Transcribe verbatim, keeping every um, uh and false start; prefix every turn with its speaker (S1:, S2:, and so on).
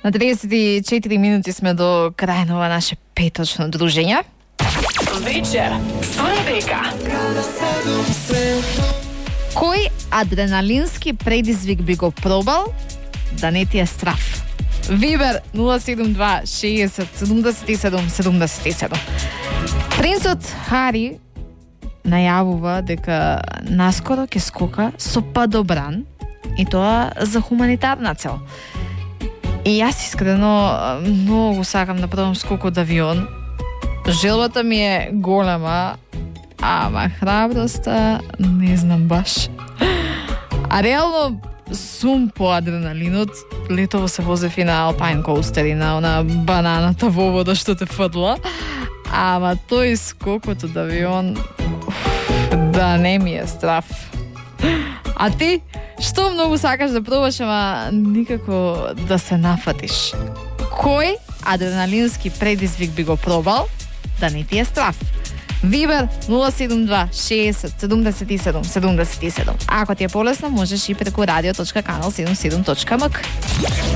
S1: На триесет и четири минути сме до крај на ова наше петочно дружење.
S2: Вечер со Ребека.
S1: Кој адреналински предизвик би го пробал да не ти е страф? Вибер нула седум два шеесет седумдесет и седум седумдесет и седум. Принцот Хари најавува дека наскоро ќе скока со падобран и тоа за хуманитарна цел. И јас искрено многу сакам да пробам скок од авион. Желбата ми е голема, ама храброста не знам баш. А реално сум по адреналинот. Летово се возев и на Alpine Coaster и на она бананата во вода што те фрла. Ама тој скокот од авион, да не ми е страф. А ти, што многу сакаш да пробаш, ама никако да се нафатиш? Кој адреналински предизвик би го пробал да не ти е страф? Вибер нула седум два шеесет седумдесет и седум седумдесет и седум. Ако ти е полесно, можеш и преку радио точка канал седумдесет и седум точка ем ка.